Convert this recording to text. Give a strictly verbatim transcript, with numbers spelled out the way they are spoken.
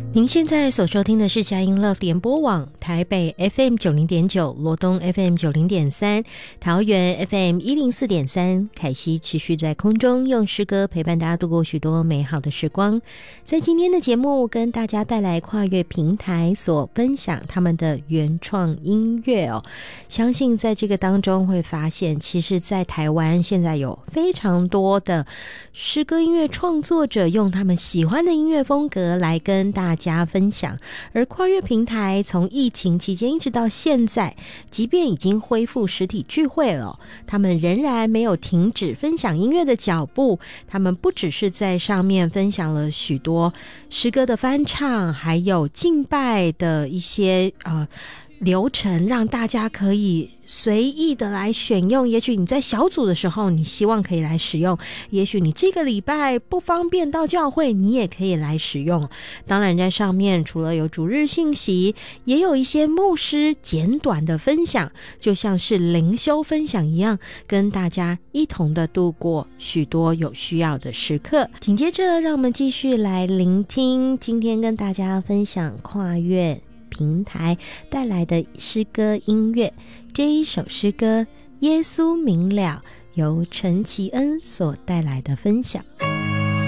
您现在所收听的是佳音 Love 联播网台北 F M 九零点九，罗东 F M 九零点三，桃园 F M 一零四点三。凯西持续在空中用诗歌陪伴大家度过许多美好的时光。在今天的节目，跟大家带来跨越平台所分享他们的原创音乐哦。相信在这个当中会发现，其实在台湾现在有非常多的诗歌音乐创作者，用他们喜欢的音乐风格来跟大家家分享。而跨越平台从疫情期间一直到现在，即便已经恢复实体聚会了，他们仍然没有停止分享音乐的脚步。他们不只是在上面分享了许多诗歌的翻唱，还有敬拜的一些呃流程，让大家可以随意的来选用。也许你在小组的时候你希望可以来使用，也许你这个礼拜不方便到教会，你也可以来使用。当然在上面除了有主日信息，也有一些牧师简短的分享，就像是灵修分享一样，跟大家一同的度过许多有需要的时刻。紧接着让我们继续来聆听今天跟大家分享跨越平台带来的诗歌音乐。这一首诗歌《耶稣明了》由陈其恩所带来的分享。